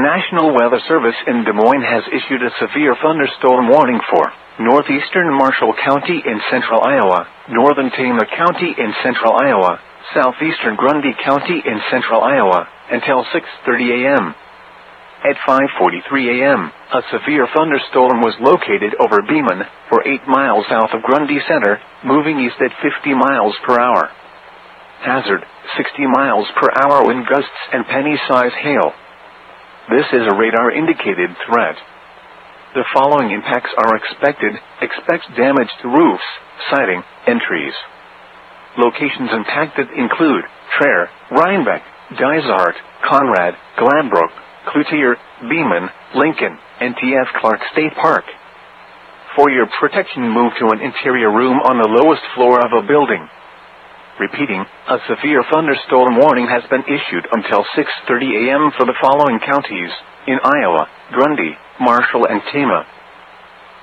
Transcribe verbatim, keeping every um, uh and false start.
National Weather Service in Des Moines has issued a severe thunderstorm warning for northeastern Marshall County in central Iowa, northern Tama County in central Iowa, southeastern Grundy County in central Iowa, until six thirty a m At five forty-three a m, a severe thunderstorm was located over Beeman, or eight miles south of Grundy Center, moving east at fifty miles per hour. Hazard, sixty miles per hour wind gusts and penny-size hail. This is a radar-indicated threat. The following impacts are expected. Expect damage to roofs, siding, and trees. Locations impacted include Traer, Rhinebeck, Dysart, Conrad, Gladbrook, Cloutier, Beeman, Lincoln, and T F Clark State Park. For your protection, move to an interior room on the lowest floor of a building. Repeating, a severe thunderstorm warning has been issued until six thirty a m for the following counties in Iowa: Grundy, Marshall, and Tama.